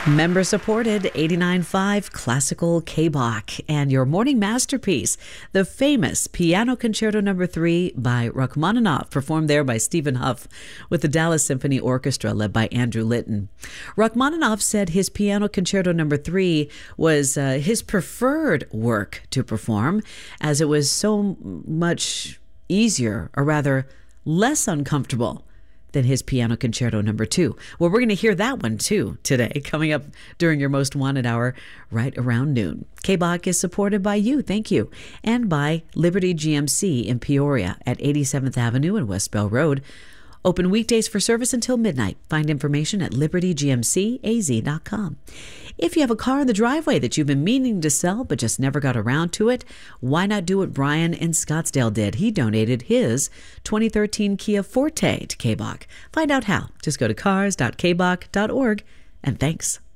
Member supported 89.5 Classical K-Bach and your morning masterpiece, the famous Piano Concerto No. 3 by Rachmaninoff, performed there by Stephen Hough with the Dallas Symphony Orchestra led by Andrew Litton. Rachmaninoff said his Piano Concerto No. 3 was his preferred work to perform, as it was so much easier, or rather less uncomfortable, than his Piano Concerto No. 2. Well, we're going to hear that one too today, coming up during your Most Wanted Hour right around noon. K-Bach is supported by you, thank you, and by Liberty GMC in Peoria at 87th Avenue and West Bell Road. Open weekdays for service until midnight. Find information at libertygmcaz.com. If you have a car in the driveway that you've been meaning to sell but just never got around to it, why not do what Brian in Scottsdale did? He donated his 2013 Kia Forte to K-Bach. Find out how. Just go to cars.kbach.org, and thanks.